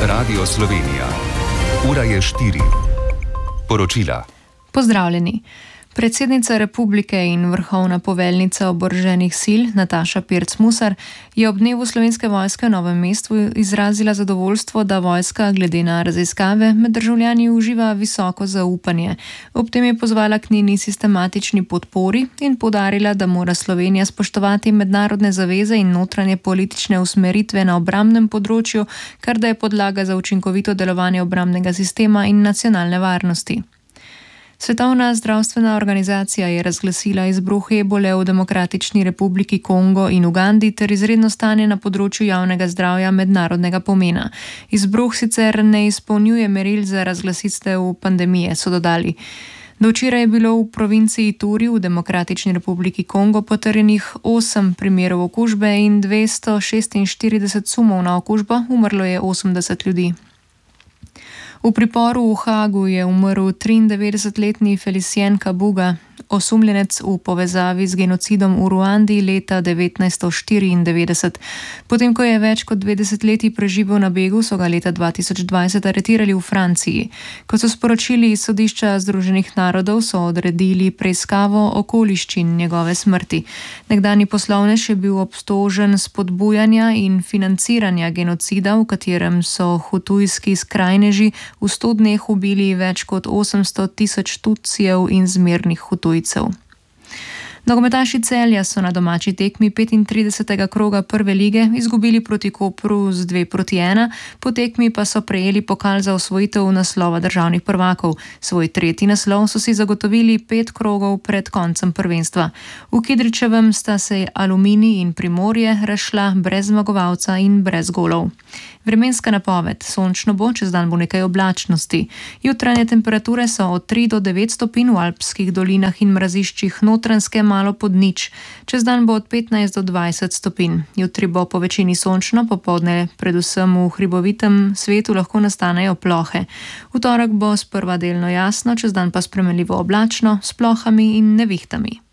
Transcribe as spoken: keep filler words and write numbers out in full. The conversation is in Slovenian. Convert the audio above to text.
Radio Slovenija. Ura je štiri. Poročila. Pozdravljeni. Predsednica republike in vrhovna poveljnica oboroženih sil Nataša Pirc Musar je ob dnevu Slovenske vojske v Novem mestu izrazila zadovoljstvo, da vojska glede na raziskave med državljani uživa visoko zaupanje. Ob tem je pozvala k njeni sistematični podpori in poudarila, da mora Slovenija spoštovati mednarodne zaveze in notranje politične usmeritve na obrambnem področju, kar da je podlaga za učinkovito delovanje obrambnega sistema in nacionalne varnosti. Svetovna zdravstvena organizacija je razglasila izbruh ebole v Demokratični republiki Kongo in Ugandi ter izredno stanje na področju javnega zdravja mednarodnega pomena. Izbruh sicer ne izpolnjuje meril za razglasitev pandemije, so dodali. Do včeraj je bilo v provinciji Ituri v Demokratični republiki Kongo potrjenih osem primerov okužbe in dvesto šestinštirideset sumov na okužbo, umrlo je osemdeset ljudi. V priporu v Hagu je umrl triindevetdesetletni Felicien Kabuga, osumljenec v povezavi z genocidom v Ruandi leta devetnajststo štiriindevetdeset. Potem, ko je več kot dve desetletji preživel na begu, so ga leta dva tisoč dvajset aretirali v Franciji. Kot so sporočili iz sodišča Združenih narodov, so odredili preiskavo okoliščin njegove smrti. Nekdanji poslovnež je bil obtožen spodbujanja in financiranja genocida, v katerem so hutujski skrajneži v sto dneh ubili več kot osemsto tisoč Tutsijev in zmernih hutujcev. Nogometaši Celja so na domači tekmi petintridesetega kroga prve lige izgubili proti Kopru z dve proti ena, po tekmi pa so prejeli pokal za osvojitev naslova državnih prvakov. Svoj tretji naslov so si zagotovili pet krogov pred koncem prvenstva. V Kidričevem sta se Aluminij in Primorje razšla brez zmagovalca in brez golov. Vremenska napoved. Sončno bo, čez dan bo nekaj oblačnosti. Jutranje temperature so od tri do devet stopinj v alpskih dolinah in mraziščih, Notranjske malo pod nič. Čez dan bo od petnajst do dvajset stopinj. Jutri bo po večini sončno, popoldne predvsem v hribovitem svetu lahko nastanejo plohe. V torek bo sprva delno jasno, čez dan pa spremenljivo oblačno, s plohami in nevihtami.